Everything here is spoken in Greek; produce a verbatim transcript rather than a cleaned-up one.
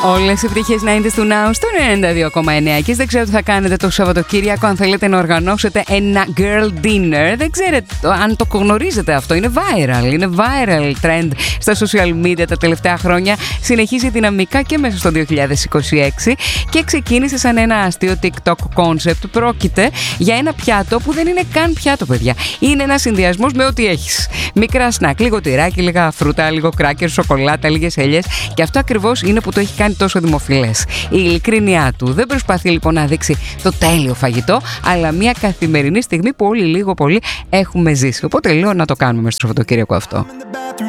Όλες οι επιτυχίες ενενήντα του Now στο ενενήντα δύο κόμμα εννέα. Και δεν ξέρω τι θα κάνετε το Σαββατοκύριακο, αν θέλετε να οργανώσετε ένα girl dinner. Δεν ξέρετε αν το γνωρίζετε αυτό. Είναι viral, είναι viral trend στα social media τα τελευταία χρόνια. Συνεχίζει δυναμικά και μέσα στο δύο χιλιάδες είκοσι έξι και ξεκίνησε σαν ένα αστείο TikTok concept. Πρόκειται για ένα πιάτο που δεν είναι καν πιάτο, παιδιά. Είναι ένα συνδυασμός με ό,τι έχεις. Μικρά σνακ, λίγο τυράκι, λίγα φρούτα, λίγο κράκερ, σοκολάτα, λίγες ελιές. Και αυτό ακριβώς είναι που το έχει κάνει τόσο δημοφιλές. Η ειλικρίνειά του. Δεν προσπαθεί λοιπόν να δείξει το τέλειο φαγητό, αλλά μια καθημερινή στιγμή που όλοι λίγο πολύ έχουμε ζήσει. Οπότε λέω να το κάνουμε στο Σαββατοκύριακο αυτό.